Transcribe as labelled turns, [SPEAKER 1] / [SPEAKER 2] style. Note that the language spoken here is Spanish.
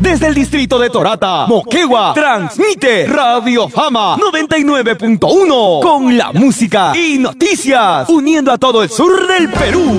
[SPEAKER 1] Desde el distrito de Torata, Moquegua, transmite Radio Fama 99.1 con la música y noticias, uniendo a todo el sur del Perú.